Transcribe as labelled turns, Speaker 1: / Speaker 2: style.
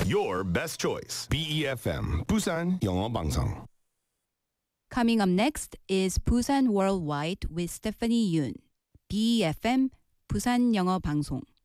Speaker 1: Your best choice. BEFM 부산 영어 방송.
Speaker 2: Coming up next is Busan Worldwide with Stephanie Yoon. BEFM 부산 영어 방송.